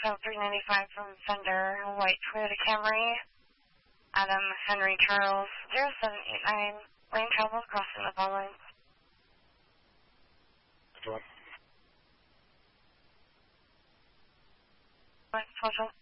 So 395 from Fender, white Toyota Camry, Adam Henry Charles, 0789, lane travel crossing the phone lines. What? What?